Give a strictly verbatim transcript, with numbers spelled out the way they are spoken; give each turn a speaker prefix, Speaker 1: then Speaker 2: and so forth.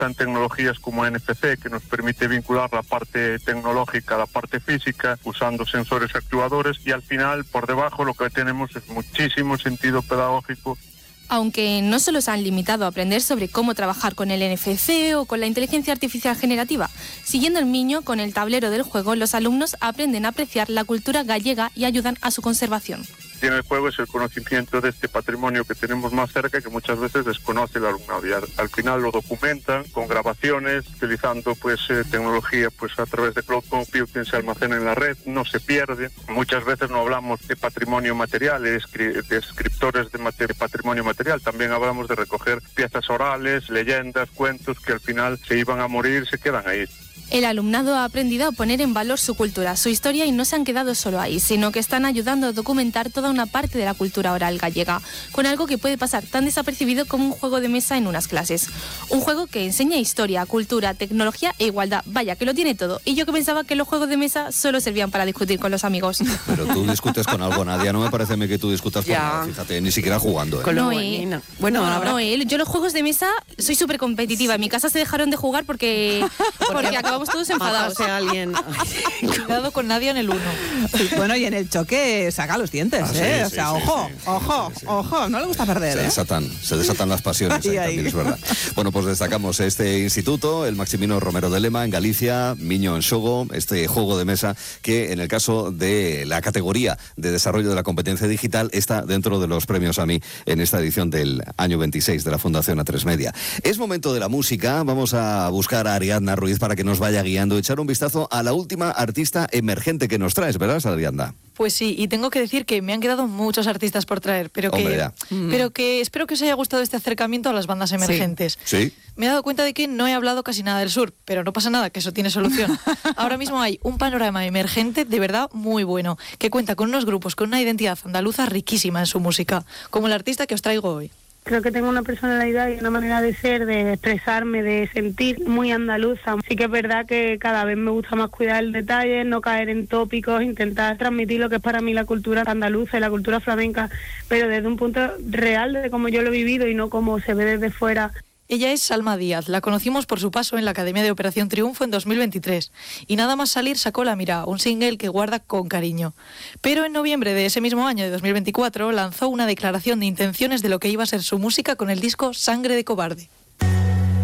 Speaker 1: Están tecnologías como N F C, que nos permite vincular la parte tecnológica a la parte física usando sensores actuadores, y al final por debajo lo que tenemos es muchísimo sentido pedagógico.
Speaker 2: Aunque no solo se han limitado a aprender sobre cómo trabajar con el N F C o con la inteligencia artificial generativa, siguiendo el miño con el tablero del juego, los alumnos aprenden a apreciar la cultura gallega y ayudan a su conservación.
Speaker 1: Tiene el juego es el conocimiento de este patrimonio que tenemos más cerca, que muchas veces desconoce el alumnado, y al, al final lo documentan con grabaciones, utilizando pues eh, tecnología pues a través de cloud computing, se almacena en la red, no se pierde. Muchas veces no hablamos de patrimonio material, de, escri- de escriptores de, mater- de patrimonio material, también hablamos de recoger piezas orales, leyendas, cuentos que al final se iban a morir, se quedan ahí.
Speaker 2: El alumnado ha aprendido a poner en valor su cultura, su historia, y no se han quedado solo ahí, sino que están ayudando a documentar toda una parte de la cultura oral gallega, con algo que puede pasar tan desapercibido como un juego de mesa en unas clases. Un juego que enseña historia, cultura, tecnología e igualdad. Vaya, que lo tiene todo. Y yo que pensaba que los juegos de mesa solo servían para discutir con los amigos.
Speaker 3: Pero tú discutes con algo, Nadia. No me parece a mí que tú discutas con nada, fíjate, ni siquiera jugando. ¿eh?
Speaker 2: Con no, eh. Bueno, no, no, eh. Yo los juegos de mesa soy súper competitiva. En mi casa se dejaron de jugar porque, porque acabamos todos enfadados.
Speaker 4: A alguien.
Speaker 5: Cuidado con Nadia en el uno.
Speaker 4: Bueno, y en el choque saca los dientes,
Speaker 3: ah,
Speaker 4: ¿eh?
Speaker 3: Sí,
Speaker 4: o
Speaker 3: sí,
Speaker 4: sea,
Speaker 3: sí,
Speaker 4: ojo,
Speaker 3: sí, sí,
Speaker 4: ojo,
Speaker 3: sí, sí.
Speaker 4: ojo, no le gusta perder,
Speaker 3: Se
Speaker 4: ¿eh?
Speaker 3: desatan, se desatan las pasiones ahí,
Speaker 4: ahí.
Speaker 3: también, es verdad. Bueno, pues destacamos este instituto, el Maximino Romero de Lema, en Galicia, Miño en Xogo, este juego de mesa que en el caso de la categoría de desarrollo de la competencia digital está dentro de los premios A M I en esta edición del año veintiséis de la Fundación A tres Media. Es momento de la música, vamos a buscar a Ariadna Ruiz para que nos vaya guiando, echar un vistazo a la última artista emergente que nos traes, ¿verdad, Ariadna?
Speaker 5: Pues sí, y tengo que decir que me han quedado muchos artistas por traer, pero que,
Speaker 3: Hombre, ya.
Speaker 5: pero que espero que os haya gustado este acercamiento a las bandas emergentes.
Speaker 3: Sí.
Speaker 5: Me he dado cuenta de que no he hablado casi nada del sur, pero no pasa nada, que eso tiene solución. Ahora mismo hay un panorama emergente de verdad muy bueno, que cuenta con unos grupos con una identidad andaluza riquísima en su música, como el artista que os traigo hoy.
Speaker 6: Creo que tengo una personalidad y una manera de ser, de expresarme, de sentir muy andaluza. Sí que es verdad que cada vez me gusta más cuidar el detalle, no caer en tópicos, intentar transmitir lo que es para mí la cultura andaluza y la cultura flamenca, pero desde un punto real de cómo yo lo he vivido y no como se ve desde fuera.
Speaker 5: Ella es Salma Díaz, la conocimos por su paso en la Academia de Operación Triunfo en dos mil veintitrés y nada más salir sacó La Mirá, un single que guarda con cariño. Pero en noviembre de ese mismo año de dos mil veinticuatro lanzó una declaración de intenciones de lo que iba a ser su música con el disco Sangre de Cobarde.